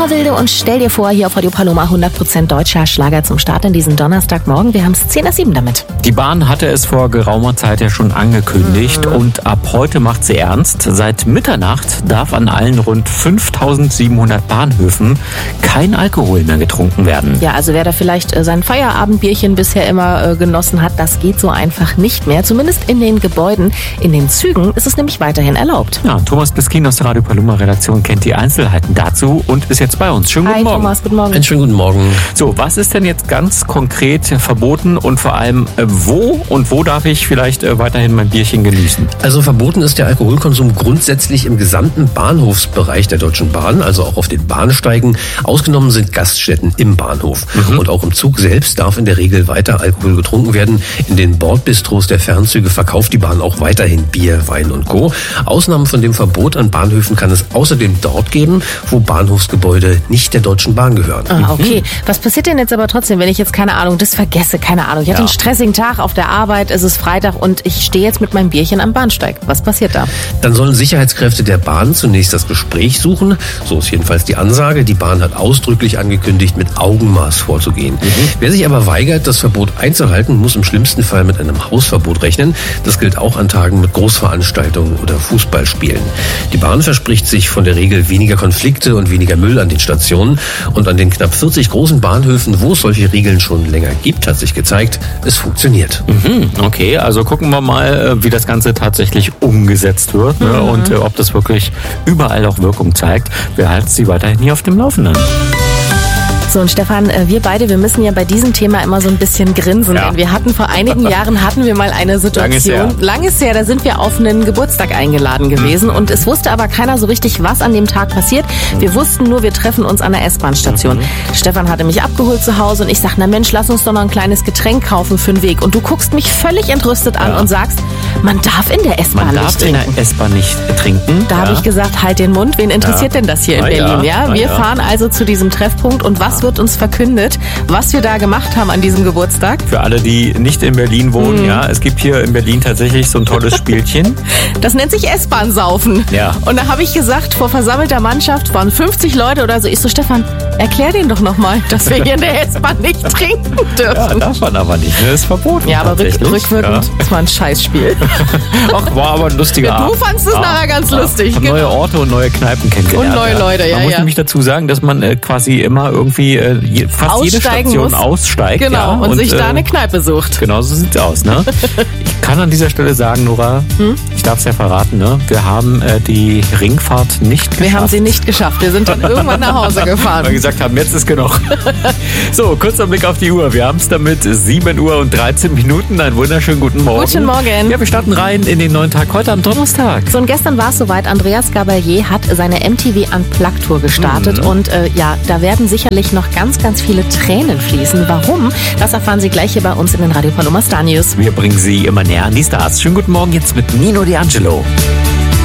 Nora Wilde und stell dir vor, hier auf Radio Paloma 100% deutscher Schlager zum Start in diesen Donnerstagmorgen. Wir haben es 10:07 damit. Die Bahn hatte es vor geraumer Zeit ja schon angekündigt und ab heute macht sie ernst. Seit Mitternacht darf an allen rund 5.700 Bahnhöfen kein Alkohol mehr getrunken werden. Ja, also wer da vielleicht sein Feierabendbierchen bisher immer genossen hat, das geht so einfach nicht mehr. Zumindest in den Gebäuden. In den Zügen ist es nämlich weiterhin erlaubt. Ja, Thomas Biskin aus der Radio Paloma Redaktion kennt die Einzelheiten dazu und ist jetzt bei uns. Schönen guten Morgen. Hi Thomas, guten Morgen. Einen schönen guten Morgen. So, was ist denn jetzt ganz konkret verboten und vor allem wo darf ich vielleicht weiterhin mein Bierchen genießen? Also verboten ist der Alkoholkonsum grundsätzlich im gesamten Bahnhofsbereich der Deutschen Bahn, also auch auf den Bahnsteigen. Ausgenommen sind Gaststätten im Bahnhof. Und auch im Zug selbst darf in der Regel weiter Alkohol getrunken werden. In den Bordbistros der Fernzüge verkauft die Bahn auch weiterhin Bier, Wein und Co. Ausnahmen von dem Verbot an Bahnhöfen kann es außerdem dort geben, wo Bahnhofsgebäude nicht der Deutschen Bahn gehören. Ah, okay. Was passiert denn jetzt aber trotzdem, wenn ich jetzt, keine Ahnung, das vergesse? Keine Ahnung. Ich hatte einen stressigen Tag auf der Arbeit, es ist Freitag und ich stehe jetzt mit meinem Bierchen am Bahnsteig. Was passiert da? Dann sollen Sicherheitskräfte der Bahn zunächst das Gespräch suchen. So ist jedenfalls die Ansage. Die Bahn hat ausdrücklich angekündigt, mit Augenmaß vorzugehen. Wer sich aber weigert, das Verbot einzuhalten, muss im schlimmsten Fall mit einem Hausverbot rechnen. Das gilt auch an Tagen mit Großveranstaltungen oder Fußballspielen. Die Bahn verspricht sich von der Regel weniger Konflikte und weniger Müll an den Stationen. Und an den knapp 40 großen Bahnhöfen, wo es solche Regeln schon länger gibt, hat sich gezeigt, es funktioniert. Okay, also gucken wir mal, wie das Ganze tatsächlich umgesetzt wird und ob das wirklich überall auch Wirkung zeigt. Wir halten Sie weiterhin hier auf dem Laufenden. So, und Stefan, wir beide, wir müssen ja bei diesem Thema immer so ein bisschen grinsen, denn wir hatten vor einigen Jahren mal eine Situation, lang ist her, da sind wir auf einen Geburtstag eingeladen gewesen und es wusste aber keiner so richtig, was an dem Tag passiert. Wir wussten nur, wir treffen uns an der S-Bahn-Station. Stefan hatte mich abgeholt zu Hause und ich sag, na Mensch, lass uns doch noch ein kleines Getränk kaufen für den Weg. Und du guckst mich völlig entrüstet an und sagst, man darf in der S-Bahn nicht trinken. Man darf in der S-Bahn nicht trinken. Da habe ich gesagt, halt den Mund, wen interessiert denn das hier in Berlin? Wir fahren also zu diesem Treffpunkt und was wird uns verkündet, was wir da gemacht haben an diesem Geburtstag? Für alle, die nicht in Berlin wohnen, es gibt hier in Berlin tatsächlich so ein tolles Spielchen. Das nennt sich S-Bahn-Saufen. Ja. Und da habe ich gesagt, vor versammelter Mannschaft waren 50 Leute oder so. Ich so, Stefan, erklär denen doch nochmal, dass wir hier in der S-Bahn nicht trinken dürfen. Ja, darf man aber nicht, das ist verboten. Ja, aber rückwirkend, das war ein Scheißspiel. Ach, war aber ein lustiger Abend. Du fandst es nachher ganz lustig. Genau. Neue Orte und neue Kneipen kennengelernt. Und neue Leute, Man muss nämlich dazu sagen, dass man quasi immer irgendwie fast jede Station aussteigt. Genau, und sich da eine Kneipe sucht. Genau, so sieht's aus. Ne? Ich kann an dieser Stelle sagen, Nora, ich darf es ja verraten, ne? Wir haben die Ringfahrt nicht geschafft. Wir haben sie nicht geschafft. Wir sind dann irgendwann nach Hause gefahren. Weil wir gesagt haben, jetzt ist genug. So, kurzer Blick auf die Uhr. Wir haben es damit 7 Uhr und 13 Minuten. Einen wunderschönen guten Morgen. Guten Morgen. Ja, wir starten rein in den neuen Tag heute am Donnerstag. So, und gestern war es soweit. Andreas Gabalier hat seine MTV Unplugged Tour gestartet. Und da werden sicherlich noch ganz, ganz viele Tränen fließen. Warum? Das erfahren Sie gleich hier bei uns in den Radio Paloma Star News. Wir bringen Sie immer näher an die Stars. Schönen guten Morgen jetzt mit Nino D'Angelo.